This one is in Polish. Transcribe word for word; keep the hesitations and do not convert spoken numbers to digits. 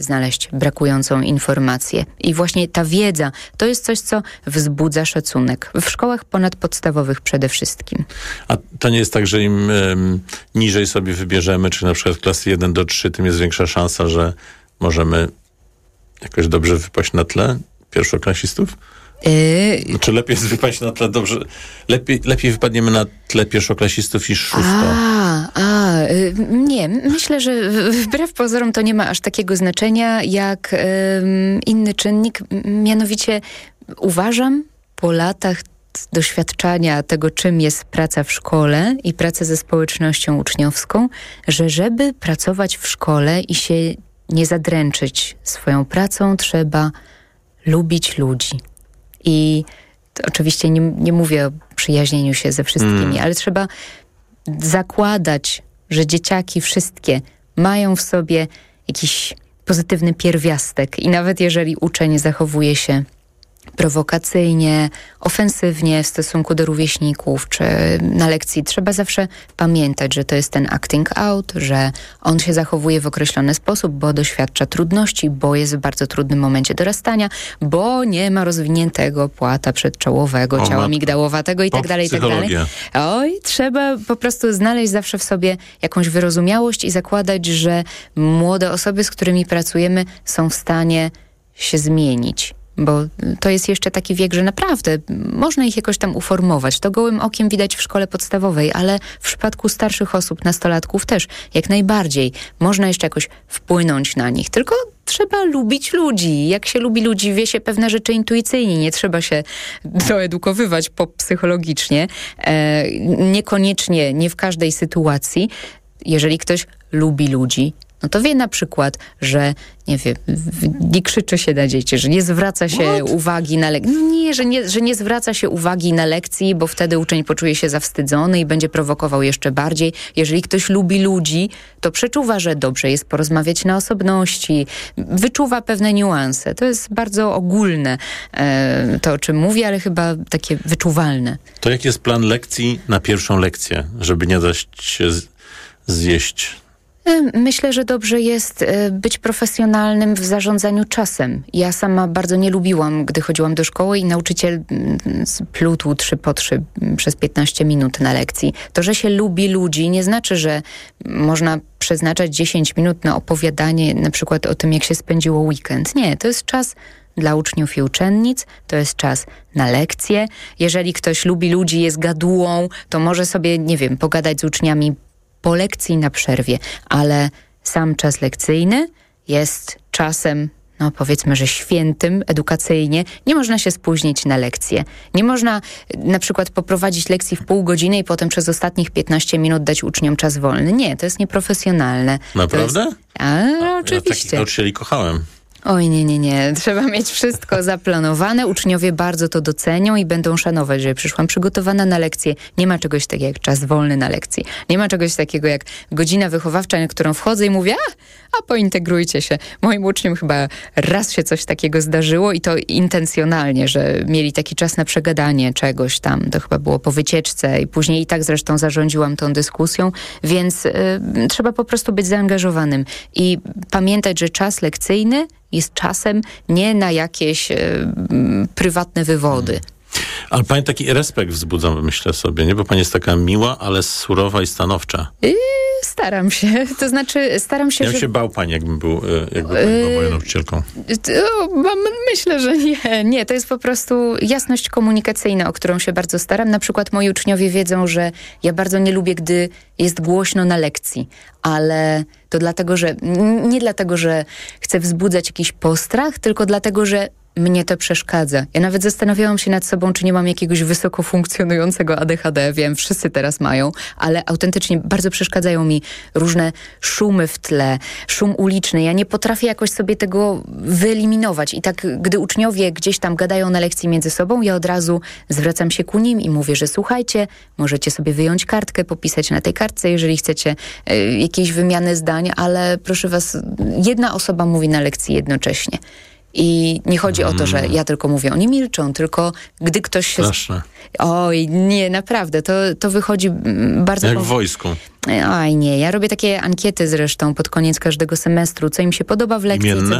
znaleźć brakującą informację. I właśnie ta wiedza to jest coś, co wzbudza szacunek. W szkołach ponadpodstawowych przede wszystkim. A to nie jest tak, że im um, niżej sobie wybierzemy, czy na przykład klasy jeden do trzech, tym jest większa szansa, że możemy jakoś dobrze wypaść na tle pierwszoklasistów? Yy... Czy lepiej jest wypaść na tle dobrze? Lepiej, lepiej wypadniemy na tle pierwszoklasistów niż szósto? A, a yy, nie. Myślę, że wbrew pozorom to nie ma aż takiego znaczenia jak yy, inny czynnik. Mianowicie uważam po latach doświadczania tego, czym jest praca w szkole i praca ze społecznością uczniowską, że żeby pracować w szkole i się nie zadręczyć swoją pracą, trzeba lubić ludzi. I oczywiście nie, nie mówię o przyjaźnieniu się ze wszystkimi, mm. ale trzeba zakładać, że dzieciaki wszystkie mają w sobie jakiś pozytywny pierwiastek i nawet jeżeli uczeń zachowuje się prowokacyjnie, ofensywnie w stosunku do rówieśników, czy na lekcji, trzeba zawsze pamiętać, że to jest ten acting out, że on się zachowuje w określony sposób, bo doświadcza trudności, bo jest w bardzo trudnym momencie dorastania, bo nie ma rozwiniętego płata przedczołowego, o, ciała migdałowatego i tak dalej, i tak dalej. Oj, trzeba po prostu znaleźć zawsze w sobie jakąś wyrozumiałość i zakładać, że młode osoby, z którymi pracujemy, są w stanie się zmienić. Bo to jest jeszcze taki wiek, że naprawdę można ich jakoś tam uformować. To gołym okiem widać w szkole podstawowej, ale w przypadku starszych osób, nastolatków też jak najbardziej. Można jeszcze jakoś wpłynąć na nich. Tylko trzeba lubić ludzi. Jak się lubi ludzi, wie się pewne rzeczy intuicyjnie. Nie trzeba się doedukowywać popsychologicznie. E, niekoniecznie, nie w każdej sytuacji. Jeżeli ktoś lubi ludzi, no to wie na przykład, że nie wiem, nie krzyczy się na dzieci, że nie zwraca się What? uwagi na lekcji. Nie, że nie, że nie zwraca się uwagi na lekcji, bo wtedy uczeń poczuje się zawstydzony i będzie prowokował jeszcze bardziej. Jeżeli ktoś lubi ludzi, to przeczuwa, że dobrze jest porozmawiać na osobności, wyczuwa pewne niuanse. To jest bardzo ogólne e, to, o czym mówię, ale chyba takie wyczuwalne. To jaki jest plan lekcji na pierwszą lekcję, żeby nie dać się z- zjeść? Myślę, że dobrze jest być profesjonalnym w zarządzaniu czasem. Ja sama bardzo nie lubiłam, gdy chodziłam do szkoły i nauczyciel plutł trzy po trzy przez piętnaście minut na lekcji. To, że się lubi ludzi, nie znaczy, że można przeznaczać dziesięć minut na opowiadanie na przykład o tym, jak się spędziło weekend. Nie, to jest czas dla uczniów i uczennic, to jest czas na lekcje. Jeżeli ktoś lubi ludzi, jest gadułą, to może sobie, nie wiem, pogadać z uczniami po lekcji na przerwie, ale sam czas lekcyjny jest czasem, no powiedzmy, że świętym edukacyjnie. Nie można się spóźnić na lekcję. Nie można na przykład poprowadzić lekcji w pół godziny i potem przez ostatnich piętnaście minut dać uczniom czas wolny. Nie, to jest nieprofesjonalne. Naprawdę? To jest... A, no, oczywiście. Ja takich nauczycieli kochałem. Oj, nie, nie, nie. Trzeba mieć wszystko zaplanowane. Uczniowie bardzo to docenią i będą szanować, że przyszłam przygotowana na lekcję. Nie ma czegoś takiego jak czas wolny na lekcji. Nie ma czegoś takiego jak godzina wychowawcza, na którą wchodzę i mówię, a, a pointegrujcie się. Moim uczniom chyba raz się coś takiego zdarzyło i to intencjonalnie, że mieli taki czas na przegadanie czegoś tam. To chyba było po wycieczce i później i tak zresztą zarządziłam tą dyskusją, więc y, trzeba po prostu być zaangażowanym i pamiętać, że czas lekcyjny jest czasem nie na jakieś y, prywatne wywody. Hmm. Ale pani taki respekt wzbudza, myślę sobie, nie? Bo pani jest taka miła, ale surowa i stanowcza. Yy, staram się. To znaczy, staram się, Ja że... się bał pani, jakbym był, jakby pani była moją nauczycielką. Yy, myślę, że nie. Nie, to jest po prostu jasność komunikacyjna, o którą się bardzo staram. Na przykład moi uczniowie wiedzą, że ja bardzo nie lubię, gdy jest głośno na lekcji, ale to dlatego, że... Nie dlatego, że chcę wzbudzać jakiś postrach, tylko dlatego, że mnie to przeszkadza. Ja nawet zastanawiałam się nad sobą, czy nie mam jakiegoś wysoko funkcjonującego A D H D. Wiem, wszyscy teraz mają, ale autentycznie bardzo przeszkadzają mi różne szumy w tle, szum uliczny. Ja nie potrafię jakoś sobie tego wyeliminować. I tak, gdy uczniowie gdzieś tam gadają na lekcji między sobą, ja od razu zwracam się ku nim i mówię, że słuchajcie, możecie sobie wyjąć kartkę, popisać na tej kartce, jeżeli chcecie y, jakiejś wymiany zdań, ale proszę was, jedna osoba mówi na lekcji jednocześnie. I nie chodzi mm. o to, że ja tylko mówię, oni milczą, tylko gdy ktoś się... Straszne. Oj, nie, naprawdę, to, to wychodzi bardzo... Jak w wojsku. Oj, nie, ja robię takie ankiety zresztą pod koniec każdego semestru, co im się podoba w lekcji, Imienne? co